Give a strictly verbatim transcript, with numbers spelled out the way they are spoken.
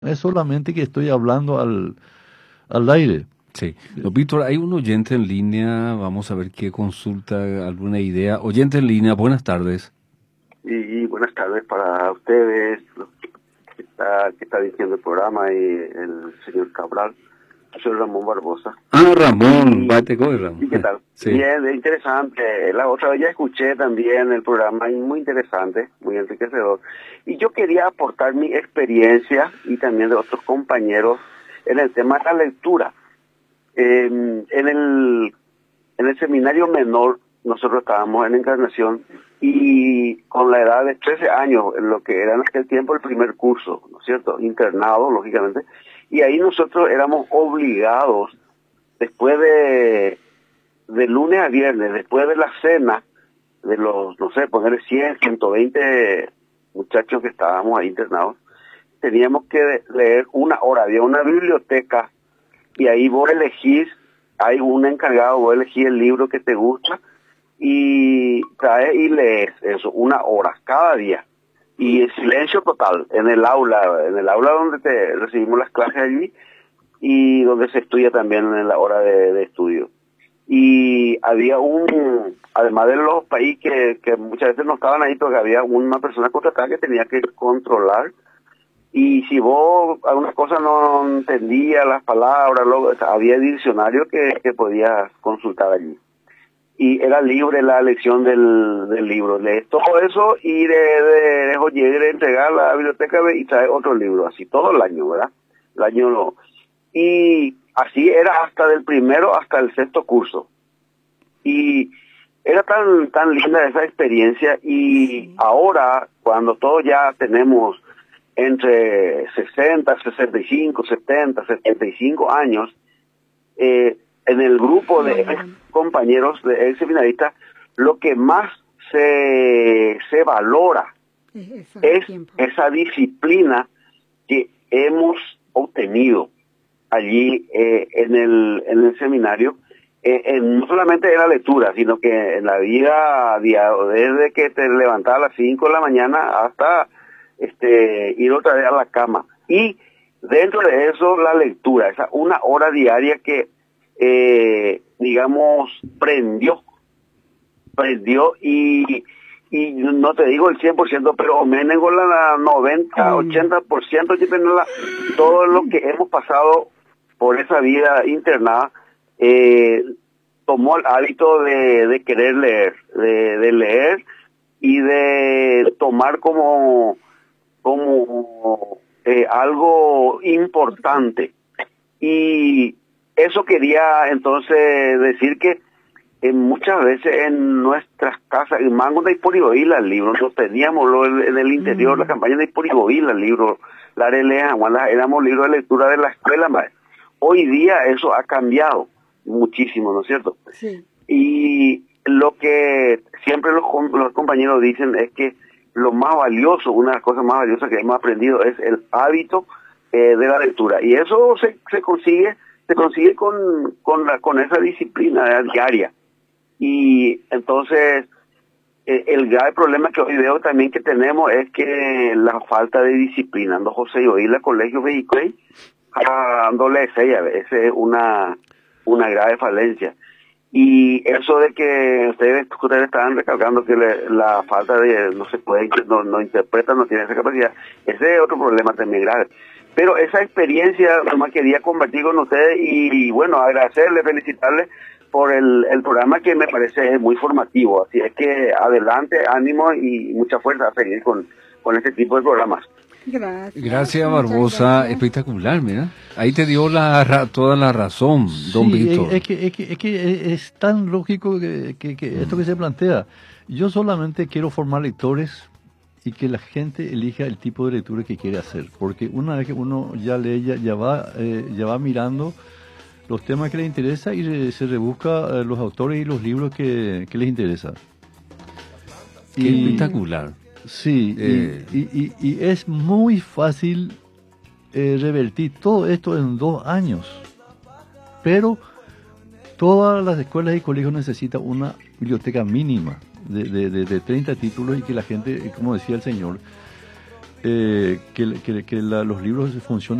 Es solamente que estoy hablando al, al aire. Sí. Don Víctor, hay un oyente en línea, vamos a ver qué consulta, alguna idea. Oyente en línea, buenas tardes. Y, y buenas tardes para ustedes, los que está, que está diciendo el programa, y el señor Cabral. Soy Ramón Barbosa. Ah, Ramón, y, bate con Ramón. ¿Y qué tal? Sí. Bien, es interesante. La otra vez ya escuché también el programa, y muy interesante, muy enriquecedor. Y yo quería aportar mi experiencia y también de otros compañeros en el tema de la lectura. Eh, en el en el seminario menor nosotros estábamos en Encarnación y con la edad de trece años, en lo que era en aquel tiempo el primer curso, ¿no es cierto? Internado, lógicamente. Y ahí nosotros éramos obligados, después de, de lunes a viernes, después de la cena, de los, no sé, ponerle cien, ciento veinte muchachos que estábamos ahí internados, teníamos que leer una hora. Había una biblioteca y ahí vos elegís, hay un encargado, vos elegís el libro que te gusta y traes y lees eso, una hora, cada día. Y el silencio total en el aula, en el aula donde te recibimos las clases allí y donde se estudia también en la hora de, de estudio. Y había un, además de los países que, que muchas veces no estaban ahí, porque había una persona contratada que tenía que controlar. Y si vos alguna cosa no entendías las palabras, luego, había diccionario que, que podías consultar allí. Y era libre la elección del, del libro. Lees todo eso y de, de, de joyer, de entregar a la biblioteca y traer otro libro, así todo el año, ¿verdad? El año no. Y así era hasta del primero hasta el sexto curso. Y era tan, tan linda esa experiencia. Y sí. Ahora, cuando todos ya tenemos entre sesenta, sesenta y cinco, setenta, setenta y cinco años, eh, en el grupo de ex compañeros, de ex seminaristas, lo que más se, se valora es, es esa disciplina que hemos obtenido allí eh, en el en el seminario, eh, en, no solamente en la lectura, sino que en la vida diaria, desde que te levantas a las cinco de la mañana hasta este ir otra vez a la cama. Y dentro de eso la lectura, esa una hora diaria que Eh, digamos, prendió, prendió y, y no te digo el cien por ciento, pero menos la noventa, ochenta por ciento, todo lo que hemos pasado por esa vida internada, eh, tomó el hábito de, de querer leer, de, de leer y de tomar como, como eh, algo importante. Y eso quería entonces decir que eh, muchas veces en nuestras casas, en Mango de Iporiboila el libro, nosotros teníamos lo, en el interior, mm. la campaña de Iporiboila el libro, la Arelea, éramos libros de lectura de la escuela, madre. Hoy día eso ha cambiado muchísimo, ¿no es cierto? Sí. Y lo que siempre los, los compañeros dicen es que lo más valioso, una de las cosas más valiosas que hemos aprendido es el hábito eh, de la lectura. Y eso se, se consigue se consigue con con, la, con esa disciplina diaria. Y entonces eh, el grave problema que hoy veo también que tenemos es que la falta de disciplina. Ando José y hoy la colegio vehículo dándole esa esa es una una grave falencia. Y eso de que ustedes ustedes estaban recalcando que le, la falta de no se puede no, no interpreta, no tiene esa capacidad, ese es otro problema también grave. Pero esa experiencia nomás quería compartir con ustedes y, y bueno, agradecerles, felicitarles por el, el programa que me parece muy formativo. Así es que adelante, ánimo y mucha fuerza a seguir con, con este tipo de programas. Gracias. Gracias, Barbosa. Gracias. Espectacular, mira. Ahí te dio la toda la razón, don sí, Víctor. Es, es, que, es, que, es que es tan lógico que, que, que mm. esto que se plantea. Yo solamente quiero formar lectores y que la gente elija el tipo de lectura que quiere hacer, porque una vez que uno ya lee, ya, ya va eh, ya va mirando los temas que le interesa y re, se rebusca eh, los autores y los libros que, que les interesan. Qué y, espectacular. Sí, eh. y, y, y, y es muy fácil eh, revertir todo esto en dos años, pero todas las escuelas y colegios necesitan una biblioteca mínima de, de, de, de treinta títulos y que la gente, como decía el señor, eh, que, que, que la, los libros funcionen